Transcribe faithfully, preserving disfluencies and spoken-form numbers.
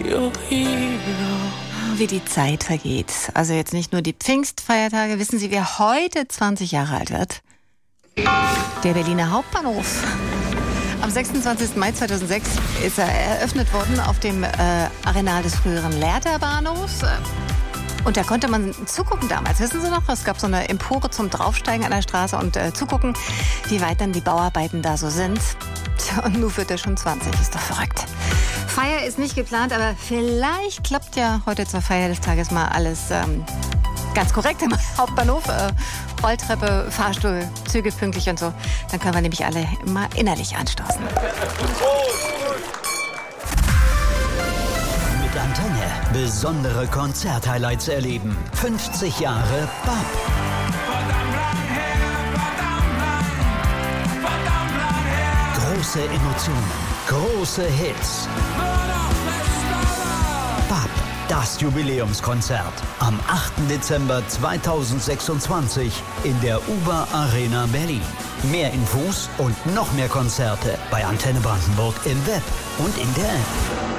your hero. Wie die Zeit vergeht. Also jetzt nicht nur die Pfingstfeiertage. Wissen Sie, wer heute zwanzig Jahre alt wird? Der Berliner Hauptbahnhof. Am sechsundzwanzigsten Mai zweitausendsechs ist er eröffnet worden auf dem äh, Areal des früheren Lehrter Bahnhofs. Und da konnte man zugucken damals. Wissen Sie noch? Es gab so eine Empore zum Draufsteigen an der Straße und äh, zugucken, wie weit dann die Bauarbeiten da so sind. Tja, und nun wird er schon zwanzig. Ist doch verrückt. Feier ist nicht geplant, aber vielleicht klappt ja heute zur Feier des Tages mal alles ähm, ganz korrekt im Hauptbahnhof. Äh, Rolltreppe, Fahrstuhl, Züge pünktlich und so. Dann können wir nämlich alle mal innerlich anstoßen. Mit Antenne besondere Konzerthighlights erleben. fünfzig Jahre B A P. Große Emotionen, große Hits. B A P, das Jubiläumskonzert. Am achten Dezember zweitausendsechsundzwanzig in der UBA Arena Berlin. Mehr Infos und noch mehr Konzerte bei Antenne Brandenburg im Web und in der App.